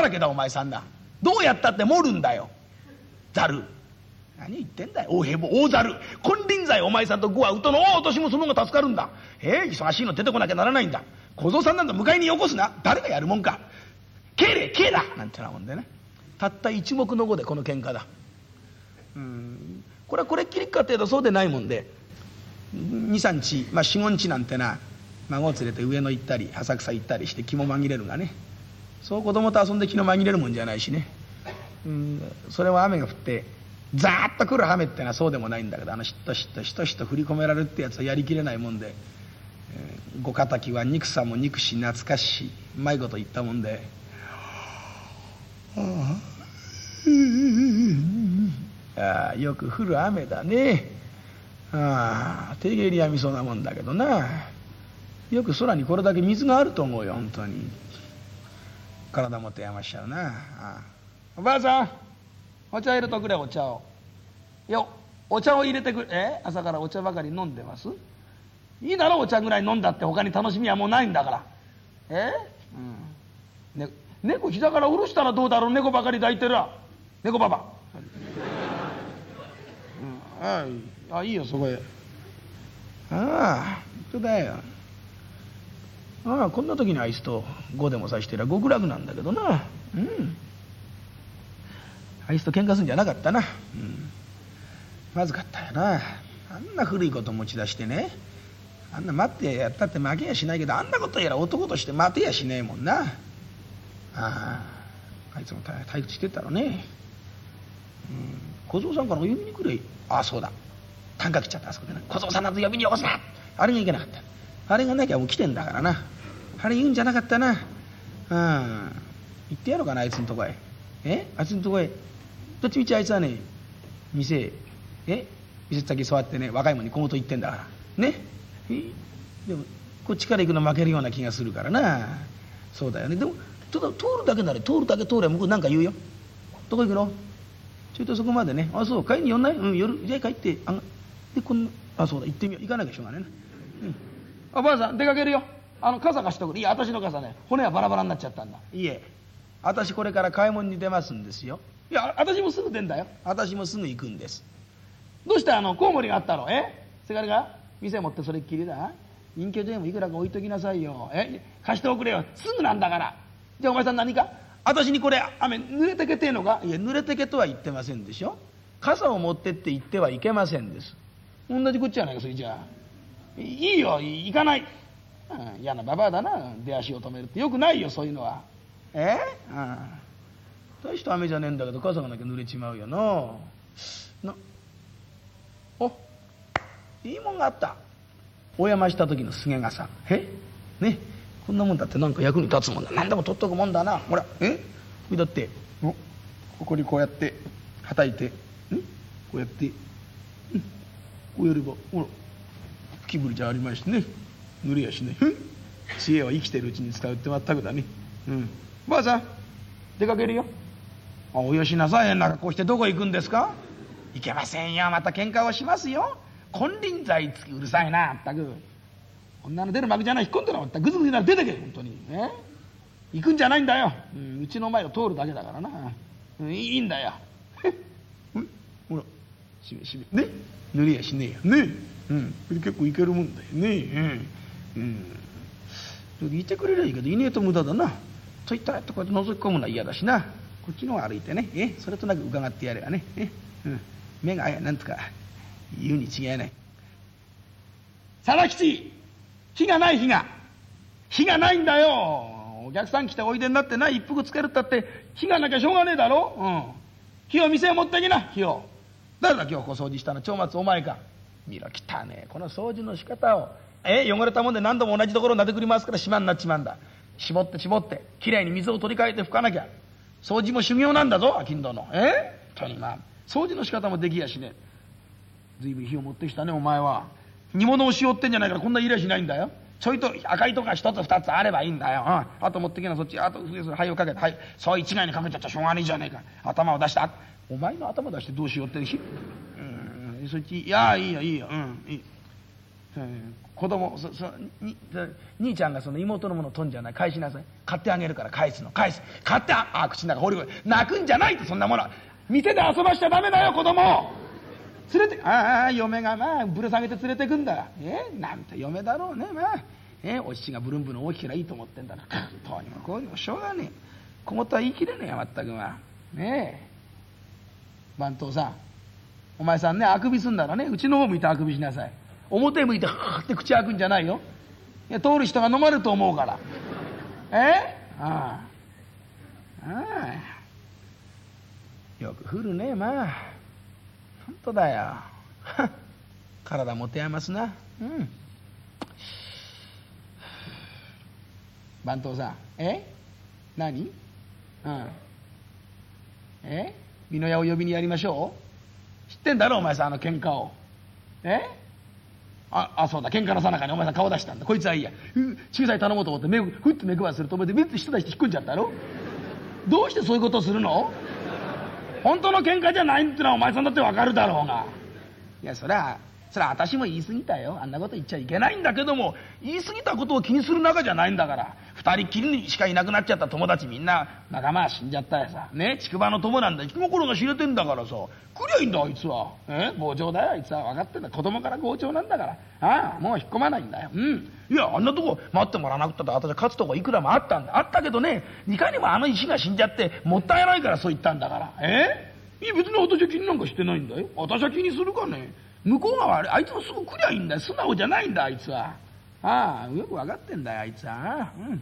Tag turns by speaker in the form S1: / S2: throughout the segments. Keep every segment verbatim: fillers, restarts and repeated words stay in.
S1: らけだお前さんな。どうやったって盛るんだよザル。何言ってんだよ大平坊大ザル。金輪際お前さんとごはうとのお年もその方が助かるんだ。えー、忙しいの出てこなきゃならないんだ。小僧さんなんだ迎えによこすな。誰がやるもんか。帰れ帰れだなんてなもんでね。たった一目の語でこの喧嘩だ。うーんこれはこれっきりかっていうとそうでないもんで、にさんにち、まあ、よんごにちなんてな孫を連れて上野行ったり浅草行ったりして気も紛れるがね、そう子供と遊んで気の紛れるもんじゃないしね。うんそれは雨が降ってザーッと来る雨ってのはそうでもないんだけど、あのしっとしっとしとしと振り込められるってやつはやりきれないもんで、えー、ご敵は憎さも憎し懐かしいうまいこと言ったもんで、ああよく降る雨だね。ああ手蹴りやみそうなもんだけどな。よく空にこれだけ水があると思うよ本当に。体もてやましちゃうな。ああおばあさんお茶入れとくれお茶を。よお茶を入れてくれ。え朝からお茶ばかり飲んでます。いいだろお茶ぐらい飲んだって他に楽しみはもうないんだから。えうんね猫膝から下ろしたらどうだろう。猫ばかり抱いてるわ猫ばば、うん、ああいいよそこへ。ああ本当だよ。ああこんな時にあいつと碁でもさしてりゃ極楽なんだけどな。うんあいつと喧嘩するんじゃなかったな。うんまずかったよな。あんな古いこと持ち出してね、あんな待ってやったって負けやしないけど、あんなことやら男として待てやしねえもんな。あああいつも退屈してたろね。うん小僧さんからお呼びに来れ。ああそうだ短歌切っちゃったあそこでな。小僧さんなんと呼びによこすな。あれがいけなかった。あれがなきゃもう来てんだからな。あれ言うんじゃなかったな。うん行ってやろうかなあいつのとこへ。えあいつのとこへどっちみちあいつはね店え店先座ってね若いもんに小言言ってんだからね。でもこっちから行くの負けるような気がするからな。そうだよね。でもちょっと通るだけなら通るだけ通れば向こうなんか言うよ。どこ行くのちょいとそこまでね。あそう帰りに寄んない。うん夜じゃあ帰ってあでこんなあそうだ行ってみよう。行かなきゃしょうがないな。うんおばあさん出かけるよ。あの傘貸しておくれ。いや私の傘ね骨はバラバラになっちゃったんだ。いえ私これから買い物に出ますんですよ。いや私もすぐ出んだよ。私もすぐ行くんです。どうしてあのコウモリがあったろ。えせがれが店持ってそれっきりだ。隠居所でもいくらか置いときなさいよ。え貸しておくれよ。すぐなんだから。じゃあお前さん何か私にこれ雨濡れてけてえのか。いや濡れてけとは言ってませんでしょ。傘を持ってって言ってはいけませんです。同じこっちじゃないかそれじゃあ。いいよ行かない、うん、嫌なババアだな出足を止めるってよくないよそういうのは。えうん大した雨じゃねえんだけど傘がなきゃ濡れちまうよな。なおいいもんがあった。お山した時のすげ傘。えねこんなもんだってなんか役に立つもんだ。何でも取っとくもんだな。ほらえこれだっておここにこうやってはたいてんこうやってんこうやればほら吹きぶりじゃありましてね濡れやしねえ知恵は生きてるうちに使うってまったくだね。うんばあさん出かけるよ。あおよしなさい。変な格好してどこ行くんですか。行けませんよまた喧嘩をしますよ。金輪際つきうるさいなあったく。女の出る幕じゃない引っ込んでなかったグズグズなら出てけ本当に。え行くんじゃないんだよ、うん、うちの前を通るだけだからな、うん、いいんだよほらしめしめね塗りやしねえよねえ、うん、結構いけるもんだよねえ、うんうん、いてくれりゃいいけどいねえと無駄だなといったらこうやって覗き込むのは嫌だしな。こっちの方歩いてねえそれとなく伺ってやればねえ、うん、目があやなんとか言うに違いない。貞吉火がない火が火がないんだよ。お客さん来ておいでになってな一服つけるったって火がなきゃしょうがねえだろ、うん、火を店へ持ってきな火を。誰だ今日こ掃除したの長松お前か。見ろ汚ねえこの掃除の仕方を。え汚れたもんで何度も同じところをなでくり回すから島になっちまうんだ。絞って絞ってきれいに水を取り替えて拭かなきゃ。掃除も修行なんだぞ商人の。えとにまあ掃除の仕方もできやしねえ。ずいぶん火を持ってきたねお前は。煮物をしようってんじゃないからこんな入れしないんだよ。ちょいと赤いとか一つ二つあればいいんだよ、うん、あと持ってきなそっちあと灰をかけてはいそう一概にかけちゃったらしょうがねえじゃねえか。頭を出したお前の頭出してどうしようって、うん、そっちいやいいよいいよ、うん、いい、 子供そそに兄ちゃんがその妹のものを取んじゃない、返しなさい、買ってあげるから返すの、返す、買ってああ口の中放り込む、泣くんじゃないって、そんなもの店で遊ばしちゃダメだよ子供連れて、ああ嫁がまあぶら下げて連れてくんだ、えなんて嫁だろうね、まあえお乳がブルンブルン大きけりゃいいと思ってんだからどうにもこうにもしょうがねえ、小言は言い切れねえやまったくはねえ。番頭さんお前さんね、あくびすんだらねうちの方向いてあくびしなさい、表向いてはーって口開くんじゃないよ、いや通る人が飲まれると思うから、えああああよく降るね、まあ本当だよ体持て余すな。うん番頭さんえ何うんえ美濃屋を呼びにやりましょう、知ってんだろお前さんあの喧嘩を、えああそうだ喧嘩のさなかにお前さん顔出したんだ、こいつはいいや小さい頼もうと思って目ふって目配りするとお前でめって人出して引っ込んじゃったろ、どうしてそういうことをするの、本当の喧嘩じゃないってのはお前さんだってわかるだろうが、いやそりゃそりゃ私も言い過ぎたよ、あんなこと言っちゃいけないんだけども、言い過ぎたことを気にする仲じゃないんだから、二人きりにしかいなくなっちゃった友達みんな仲間は死んじゃったやさね、竹馬の友なんだ、気心が知れてんだからさ、来りゃいいんだあいつは、え強情だよあいつは、分かってんだ、子供から強情なんだから、ああもう引っ込まないんだよ、うんいやあんなとこ待ってもらわなくったって私は勝つとこいくらもあったんだ、あったけどね、いかにもあの石が死んじゃってもったいないからそう言ったんだから、えいや別に私は気になんかしてないんだよ、私は気にするかね、向こうが悪い、あいつもすぐ来りゃいいんだよ、素直じゃないんだあいつは、ああよく分かってんだよあいつは、うん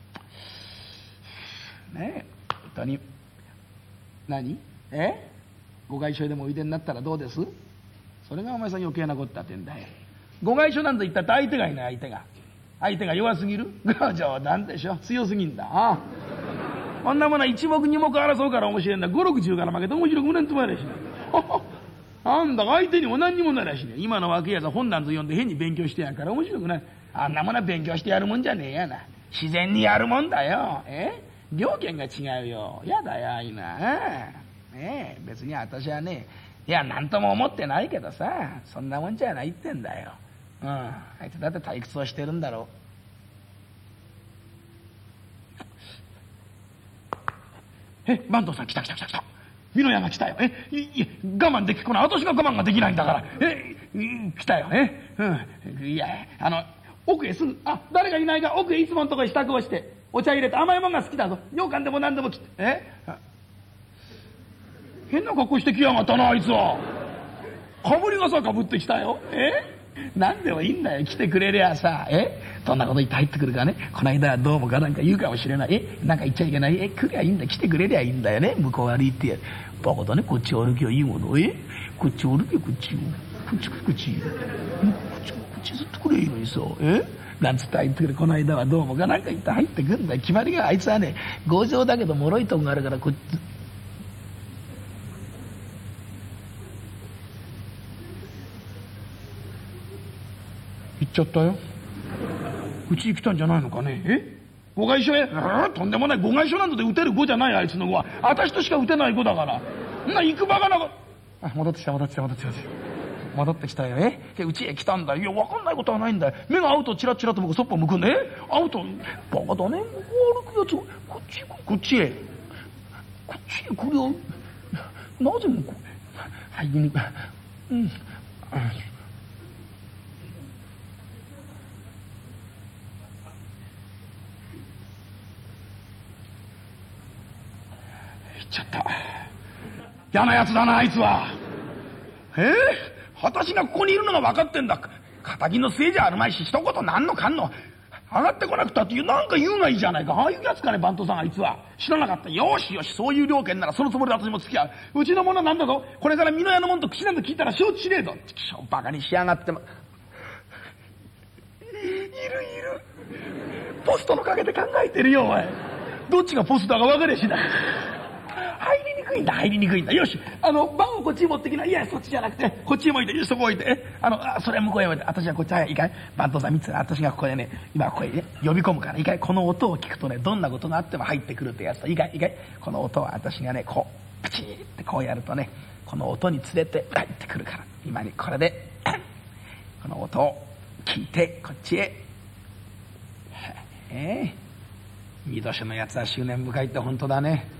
S1: ねえ本当に何えご外所でもおいでになったらどうです、それがお前さん余計なことだってんだよ、ご外所なんて言ったって相手がいない、相手が相手が弱すぎる冗談でしょ、強すぎんだ、ああこんなものは一目二目争うから面白いんだ、五六十から負けて面白くねんともやらしないあんだ相手にも何にもならしねえ、今の若いやつは本なんぞ読んで変に勉強してやんから面白くない、あんなものは勉強してやるもんじゃねえやな、自然にやるもんだよ、え了見が違うよ、やだよああいうな、ねえ別に私はねいや何とも思ってないけどさ、そんなもんじゃないってんだよ、うんあいつだって退屈をしてるんだろう、え坂東さん来た来た来た来た、美濃屋が来たよ、えいいや我慢できっこない、私が我慢ができないんだから、え来たよ、えうんいやあの奥へすぐ、あ誰がいないか奥へいつものとこへ支度をしてお茶入れて、甘いもんが好きだぞ、羊羹でも何でも来て、え変な格好してきやがったなあいつは、かぶり傘かぶってきたよ、え何でもいいんだよ来てくれりゃさ、えどんなこと言って入ってくるかね、この間はどうもかなんか言うかもしれない、えなんか言っちゃいけない、え来りゃいいんだ、来てくれりゃいいんだよね、向こう歩いてやる、バカだねこっち歩きゃいいもの、えこっち歩けこっちをこっちこっちこっちこっちずっとくれいいのにさ、えなんつって入ってくる、この間はどうもかなんか言って入ってくるんだよ、決まりがあいつはね強情だけど脆いとこがあるからこっち行っちゃったよ、うちに来たんじゃないのかね、えご外所へ、あとんでもない、ご外所なんぞで打てる子じゃない、あいつの子は私としか打てない子だから、そんな行くばかなあ戻ってきた戻ってきた戻ってきた戻ってきたよ、えうちへ来たんだよ、いや分かんないことはないんだよ、目が合うとチラチラと僕そっぽ向くんで、え合うとバカだね、歩くやつこっちこっちへこっちへ来るよ、なぜ向こうはいうんうんちゃった嫌なやつだなあいつは、えー、私がここにいるのが分かってんだ、仇のせいじゃあるまいし一言なんのかんの上がってこなくたってなんか言うがいいじゃないか、ああいうやつかね番頭さんあいつは、知らなかった、よしよしそういう了見ならそのつもりで私も付き合う、うちの者なんだぞ、これから美濃屋のもんと口なんぞ聞いたら承知しねえぞ、バカにしやがってもいるいるポストの陰で考えてるよおい、どっちがポストだか分かりゃしない入りにくいんだ入りにくいんだ、よしあの番をこっちに持ってきな、いやそっちじゃなくてこっちに向いて、よしそこ置いて、あのあそれは向こうへ置いて、私はこっちはいいかい番頭さんみっつ私がここでね今ここへね呼び込むからいいかい、この音を聞くとねどんなことがあっても入ってくるってやつといいかいいいかい、この音は私がねこうプチーってこうやるとねこの音に連れて入ってくるから、今にこれでこの音を聞いてこっちへ。ええ、二度しのやつは執念深いって本当だね。